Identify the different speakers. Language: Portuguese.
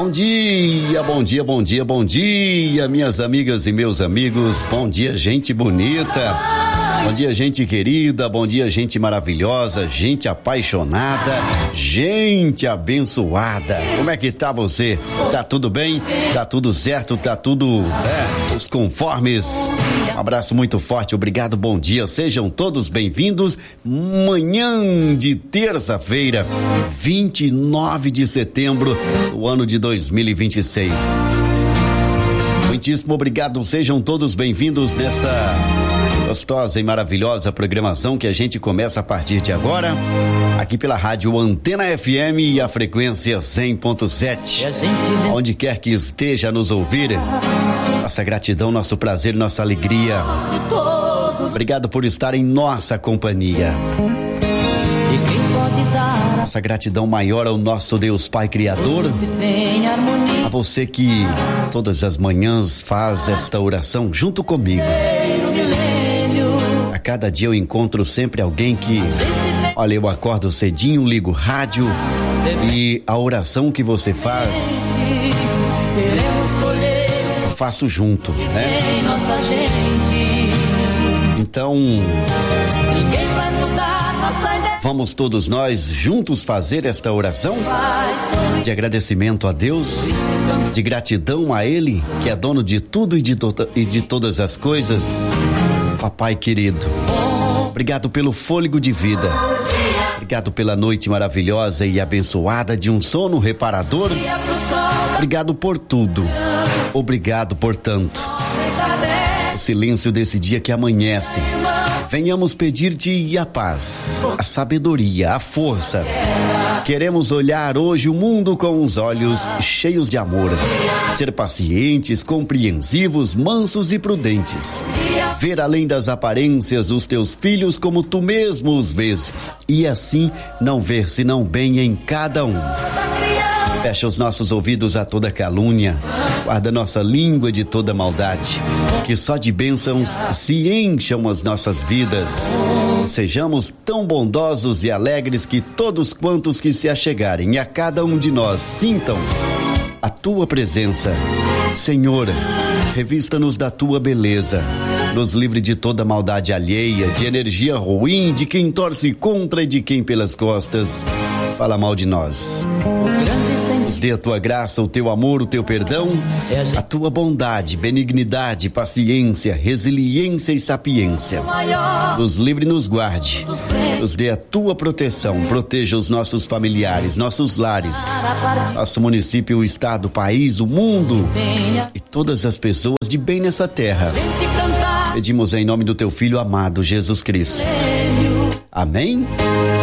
Speaker 1: Bom dia, bom dia, bom dia, bom dia, minhas amigas e meus amigos. Bom dia, gente bonita. Bom dia, gente querida. Bom dia, gente maravilhosa, gente apaixonada, gente abençoada. Como é que tá você? Tá tudo bem? Tá tudo certo? Tá tudo, os conformes? Um abraço muito forte, obrigado, bom dia. Sejam todos bem-vindos. Manhã de terça-feira, 29 de setembro do ano de 2026. Muitíssimo obrigado, sejam todos bem-vindos nesta gostosa e maravilhosa programação que a gente começa a partir de agora, aqui pela Rádio Antena FM e a frequência 100.7. Onde quer que esteja a nos ouvir, nossa gratidão, nosso prazer, nossa alegria. Obrigado por estar em nossa companhia. Nossa gratidão maior ao nosso Deus Pai Criador, a você que todas as manhãs faz esta oração junto comigo. A cada dia eu encontro sempre alguém que, olha, eu acordo cedinho, ligo o rádio e a oração que você faz, eu faço junto, né? Então, vamos todos nós juntos fazer esta oração de agradecimento a Deus, de gratidão a Ele, que é dono de tudo e de todas as coisas. Papai querido, obrigado pelo fôlego de vida, obrigado pela noite maravilhosa e abençoada de um sono reparador, obrigado por tudo, obrigado por tanto. O silêncio desse dia que amanhece, venhamos pedir-te a paz, a sabedoria, a força. Queremos olhar hoje o mundo com os olhos cheios de amor, ser pacientes, compreensivos, mansos e prudentes, ver além das aparências os teus filhos como tu mesmo os vês, e assim não ver senão bem em cada um. Fecha os nossos ouvidos a toda calúnia, guarda nossa língua de toda maldade, que só de bênçãos se encham as nossas vidas. Sejamos tão bondosos e alegres que todos quantos que se achegarem a cada um de nós sintam a tua presença. Senhor, revista-nos da tua beleza, nos livre de toda maldade alheia, de energia ruim, de quem torce contra e de quem pelas costas fala mal de nós. Nos dê a tua graça, o teu amor, o teu perdão, a tua bondade, benignidade, paciência, resiliência e sapiência. Nos livre e nos guarde. Nos dê a tua proteção, proteja os nossos familiares, nossos lares, nosso município, o estado, o país, o mundo e todas as pessoas de bem nessa terra. Pedimos em nome do teu Filho amado, Jesus Cristo. Amém?